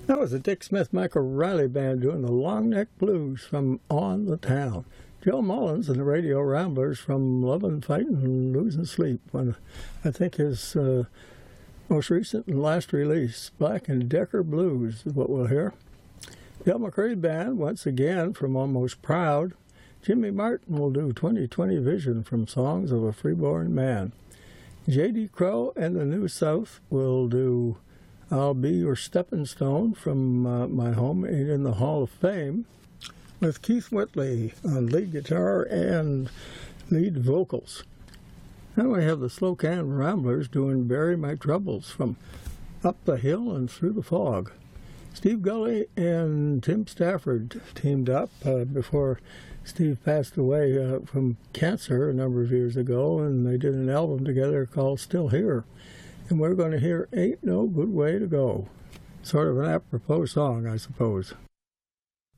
That was the Dick Smith Michael Riley Band doing the Long Neck Blues from On the Town. Joe Mullins and the Radio Ramblers from Lovin', Fightin', and Losing Sleep. When I think his most recent and last release, Black and Decker Blues, is what we'll hear. Del McCrae Band, once again, from Almost Proud. Jimmy Martin will do 2020 Vision from Songs of a Freeborn Man. J.D. Crowe and the New South will do I'll Be Your Stepping Stone from My Home Ain't in the Hall of Fame, with Keith Whitley on lead guitar and lead vocals. Then we have the Slow Can Ramblers doing Bury My Troubles from Up the Hill and Through the Fog. Steve Gully and Tim Stafford teamed up before Steve passed away from cancer a number of years ago, and they did an album together called Still Here. And we're going to hear Ain't No Good Way to Go. Sort of an apropos song, I suppose.